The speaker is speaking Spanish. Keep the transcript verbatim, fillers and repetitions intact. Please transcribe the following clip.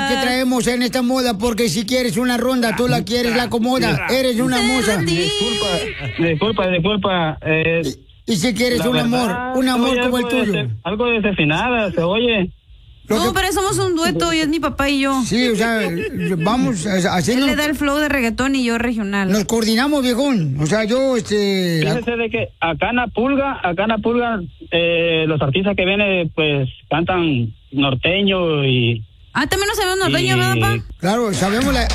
que traemos en esta moda, porque si quieres una ronda, tú la quieres la acomoda. Eres una moza. Disculpa, disculpa, disculpa. Eh, y, y si quieres un amor, un amor como el tuyo. De, algo desafinada, se oye. Lo no, que... pero somos un dueto y es mi papá y yo. Sí, o sea, vamos haciendo... Él le da el flow de reggaetón y yo regional. Nos coordinamos, viejón. O sea, yo, este... Fíjese de que acá en la Pulga, acá en la Pulga, eh, los artistas que vienen, pues, cantan norteño y... Ah, ¿también no sabemos norteño, y... ¿verdad, papá? Claro, sabemos la,